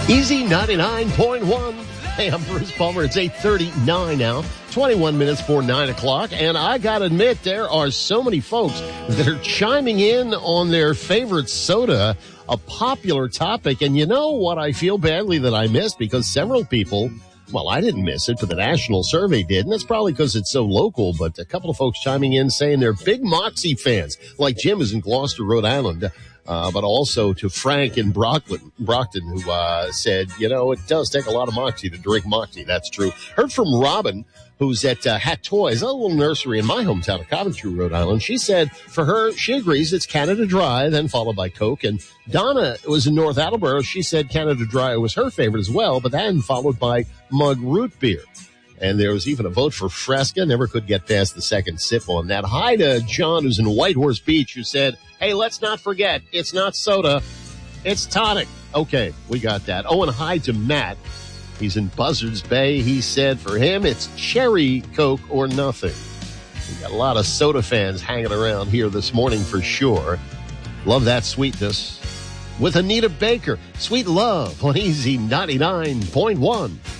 Easy 99.1. Hey, I'm Bruce Palmer. It's 8:39 now, 21 minutes before 9 o'clock. And I got to admit, there are so many folks that are chiming in on their favorite soda, a popular topic. And you know what I feel badly that I missed? Because several people, well, I didn't miss it, but the national survey did. And that's probably because it's so local. But a couple of folks chiming in saying they're big Moxie fans, like Jim is in Gloucester, Rhode Island. But also to Frank in Brockton, who said, you know, it does take a lot of Moxie to drink Moxie. That's true. Heard from Robin, who's at Hat Toys, a little nursery in my hometown of Coventry, Rhode Island. She said for her, she agrees it's Canada Dry, then followed by Coke. And Donna was in North Attleboro. She said Canada Dry was her favorite as well, but then followed by Mug Root Beer. And there was even a vote for Fresca. Never could get past the second sip on that. Hi to John, who's in Whitehorse Beach, who said, hey, let's not forget, it's not soda, it's tonic. Okay, we got that. Oh, and hi to Matt. He's in Buzzards Bay. He said for him, it's cherry Coke or nothing. We got a lot of soda fans hanging around here this morning for sure. Love that sweetness. With Anita Baker, Sweet Love on Easy 99.1.